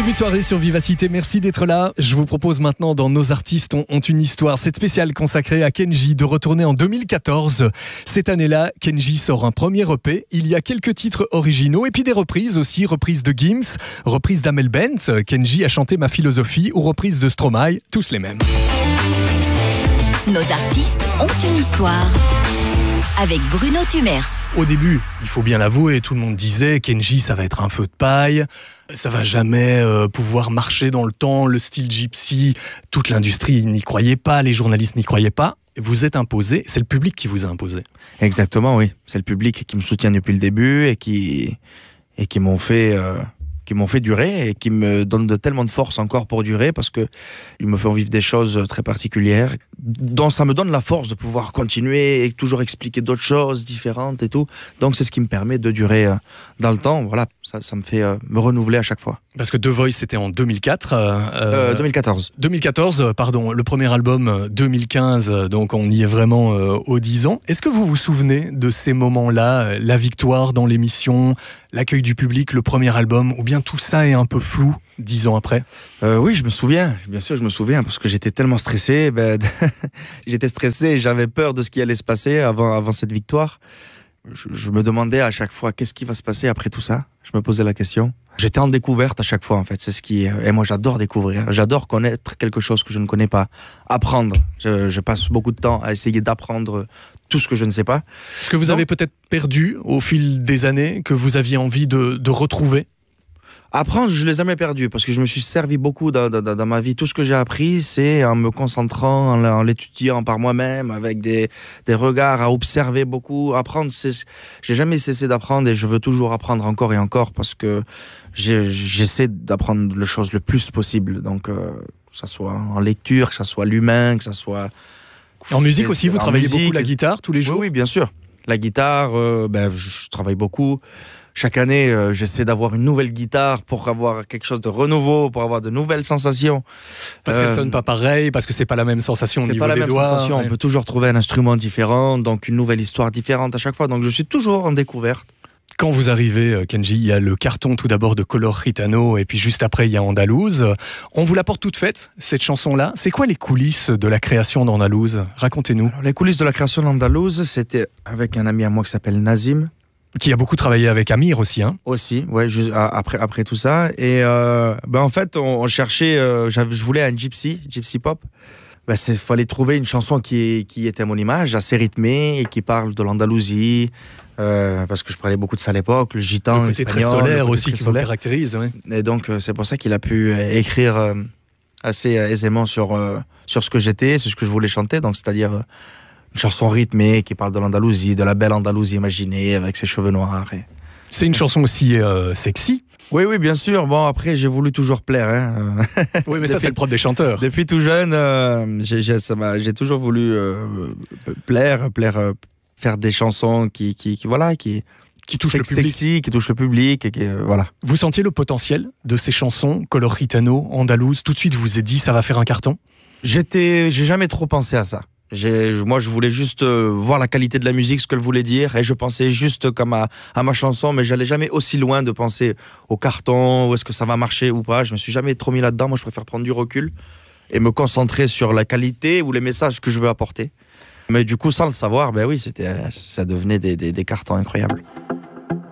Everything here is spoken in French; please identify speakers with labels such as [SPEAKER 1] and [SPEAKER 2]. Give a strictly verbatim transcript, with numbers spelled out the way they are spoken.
[SPEAKER 1] début de soirée sur Vivacité, merci d'être là. Je vous propose maintenant dans Nos artistes ont, ont une histoire, cette spéciale consacrée à Kenji, de retourner en deux mille quatorze. Cette année-là, Kenji sort un premier E P, il y a quelques titres originaux et puis des reprises aussi, reprises de Gims, reprises d'Amel Bent, Kenji a chanté Ma philosophie ou reprises de Stromae, tous les mêmes.
[SPEAKER 2] Nos artistes ont une histoire. Avec Bruno Tumers.
[SPEAKER 1] Au début, il faut bien l'avouer, tout le monde disait Kenji, ça va être un feu de paille, ça va jamais euh, pouvoir marcher dans le temps, le style gypsy, toute l'industrie n'y croyait pas, les journalistes n'y croyaient pas. Vous êtes imposé, c'est le public qui vous a imposé.
[SPEAKER 3] Exactement, oui. C'est le public qui me soutient depuis le début et qui, et qui m'ont fait... Euh... qui m'ont fait durer et qui me donnent de tellement de force encore pour durer parce que ils me font vivre des choses très particulières dont ça me donne la force de pouvoir continuer et toujours expliquer d'autres choses différentes et tout. Donc c'est ce qui me permet de durer dans le temps. Voilà, ça, ça me fait me renouveler à chaque fois.
[SPEAKER 1] Parce que The Voice c'était en deux mille quatre. Euh,
[SPEAKER 3] euh, deux mille quatorze.
[SPEAKER 1] deux mille quatorze, pardon. Le premier album deux mille quinze, donc on y est vraiment euh, aux dix ans. Est-ce que vous vous souvenez de ces moments-là, la victoire dans l'émission, l'accueil du public, le premier album, ou bien tout ça est un peu flou dix ans après?
[SPEAKER 3] euh, Oui, je me souviens, bien sûr, je me souviens, parce que j'étais tellement stressé, ben, j'étais stressé et j'avais peur de ce qui allait se passer avant, avant cette victoire. Je, je me demandais à chaque fois, qu'est-ce qui va se passer après tout ça? Je me posais la question. J'étais en découverte à chaque fois, en fait, c'est ce qui... Et moi, j'adore découvrir, j'adore connaître quelque chose que je ne connais pas, apprendre. Je, je passe beaucoup de temps à essayer d'apprendre tout ce que je ne sais pas.
[SPEAKER 1] Ce que vous Donc, avez peut-être perdu au fil des années, que vous aviez envie de, de retrouver?
[SPEAKER 3] Apprendre, je ne l'ai jamais perdu parce que je me suis servi beaucoup dans, dans, dans ma vie. Tout ce que j'ai appris, c'est en me concentrant, en, en l'étudiant par moi-même, avec des, des regards, à observer beaucoup. Apprendre, c'est, j'ai jamais cessé d'apprendre et je veux toujours apprendre encore et encore parce que j'ai, j'essaie d'apprendre les choses le plus possible. Donc, euh, que ça soit en lecture, que ça soit l'humain, que ça soit...
[SPEAKER 1] En musique aussi, vous travaillez
[SPEAKER 3] musique,
[SPEAKER 1] beaucoup la guitare tous les jours?
[SPEAKER 3] Oui, oui, bien sûr. La guitare, euh, ben, je travaille beaucoup. Chaque année, euh, j'essaie d'avoir une nouvelle guitare pour avoir quelque chose de renouveau, pour avoir de nouvelles sensations.
[SPEAKER 1] Parce euh, qu'elle sonne pas pareil, parce que c'est pas la même sensation au niveau des doigts.
[SPEAKER 3] C'est pas la même
[SPEAKER 1] doigts,
[SPEAKER 3] sensation. Ouais. On peut toujours trouver un instrument différent, donc une nouvelle histoire différente à chaque fois. Donc je suis toujours en découverte.
[SPEAKER 1] Quand vous arrivez, Kenji, il y a le carton tout d'abord de Color Gitano et puis juste après il y a Andalouse. On vous l'apporte toute faite, cette chanson-là. C'est quoi les coulisses de la création d'Andalouse? Racontez-nous.
[SPEAKER 3] Alors, les coulisses de la création d'Andalouse, c'était avec un ami à moi qui s'appelle Nazim.
[SPEAKER 1] Qui a beaucoup travaillé avec Amir aussi, hein?
[SPEAKER 3] Aussi, ouais, juste après, après tout ça. Et euh, ben en fait, on, on cherchait, euh, je voulais un gypsy, gypsy pop. Ben, il fallait trouver une chanson qui, qui était à mon image, assez rythmée et qui parle de l'Andalousie. Euh, parce que je parlais beaucoup de ça à l'époque, le gitan,
[SPEAKER 1] le côté
[SPEAKER 3] espagnol,
[SPEAKER 1] très solaire aussi
[SPEAKER 3] très
[SPEAKER 1] qui
[SPEAKER 3] solaire.
[SPEAKER 1] vous caractérise. Ouais.
[SPEAKER 3] Et donc, euh, c'est pour ça qu'il a pu euh, écrire euh, assez euh, aisément sur, euh, sur ce que j'étais, sur ce que je voulais chanter. Donc, c'est-à-dire... Euh, une chanson rythmée qui parle de l'Andalousie, de la belle Andalousie imaginée avec ses cheveux noirs. Et...
[SPEAKER 1] C'est une chanson aussi euh, sexy.
[SPEAKER 3] Oui, oui, bien sûr. Bon, après, j'ai voulu toujours plaire. Hein.
[SPEAKER 1] Oui, mais ça, c'est le propre des chanteurs.
[SPEAKER 3] Depuis tout jeune, euh, j'ai, j'ai, ça m'a, j'ai toujours voulu euh, plaire, plaire, euh, faire des chansons qui, qui, qui voilà, qui,
[SPEAKER 1] qui touchent le public,
[SPEAKER 3] sexy, qui touchent le public, et qui, euh, voilà.
[SPEAKER 1] Vous sentiez le potentiel de ces chansons, Color Gitano, Andalouse. Tout de suite, vous vous êtes dit, ça va faire un carton.
[SPEAKER 3] J'étais, j'ai jamais trop pensé à ça. J'ai, moi, je voulais juste euh, voir la qualité de la musique, ce qu'elle voulait dire, et je pensais juste comme à, à ma chanson, mais j'allais jamais aussi loin de penser au carton, où est-ce que ça va marcher ou pas. Je me suis jamais trop mis là-dedans. Moi, je préfère prendre du recul et me concentrer sur la qualité ou les messages que je veux apporter. Mais du coup, sans le savoir, ben oui, c'était, ça devenait des, des, des cartons incroyables.